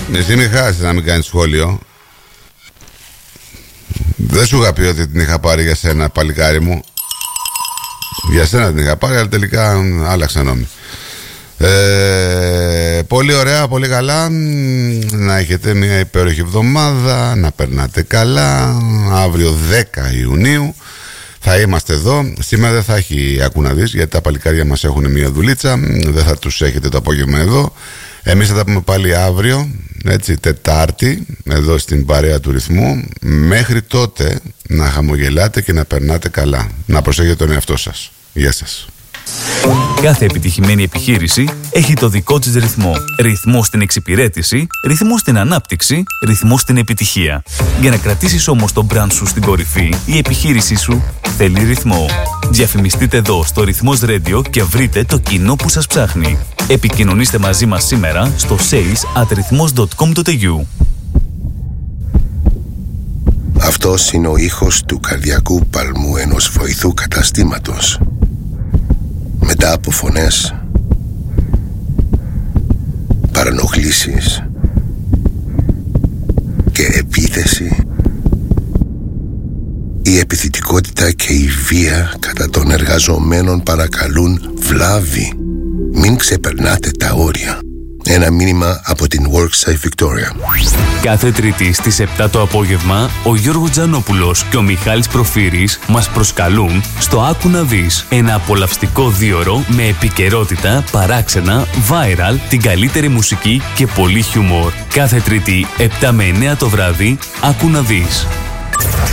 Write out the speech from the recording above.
Εσύ μην χάσεις να μην κάνεις σχόλιο. Δεν σου είχα πει ότι την είχα πάρει για σένα, παλικάρι μου. Για σένα την είχα πάρει, αλλά τελικά άλλαξα νόμι. Πολύ ωραία, πολύ καλά. Να έχετε μια υπέροχη εβδομάδα. Να περνάτε καλά. Αύριο 10 Ιουνίου θα είμαστε εδώ. Σήμερα δεν θα έχει Άκου να δεις, γιατί τα παλικάρια μας έχουν μια δουλίτσα. Δεν θα τους έχετε το απόγευμα εδώ. Εμείς θα τα πούμε πάλι αύριο, έτσι, Τετάρτη, εδώ στην παρέα του Ρυθμού. Μέχρι τότε να χαμογελάτε και να περνάτε καλά. Να προσέχετε τον εαυτό σας. Γεια σας. Κάθε επιτυχημένη επιχείρηση έχει το δικό της ρυθμό. Ρυθμό στην εξυπηρέτηση, ρυθμό στην ανάπτυξη, ρυθμό στην επιτυχία. Για να κρατήσεις όμως το brand σου στην κορυφή, η επιχείρησή σου θέλει ρυθμό. Διαφημιστείτε εδώ στο Ρυθμός Radio και βρείτε το κοινό που σας ψάχνει. Επικοινωνήστε μαζί μας σήμερα στο sales@rythmos.com.au. Αυτός είναι ο ήχος του καρδιακού παλμού ενός βοηθού καταστήματος. Μετά από φωνές, παρανοχλήσεις και επίθεση, η επιθετικότητα και η βία κατά των εργαζομένων παρακαλούν βλάβη. Μην ξεπερνάτε τα όρια. Ένα μήνυμα από την Worksite Victoria. Κάθε Τρίτη στις 7 το απόγευμα, ο Γιώργος Τζανόπουλος και ο Μιχάλης Προφύρης μας προσκαλούν στο Άκου να δεις. Ένα απολαυστικό δίωρο με επικαιρότητα, παράξενα, viral, την καλύτερη μουσική και πολύ χιούμορ. Κάθε Τρίτη 7 με 9 το βράδυ, Άκου να δεις.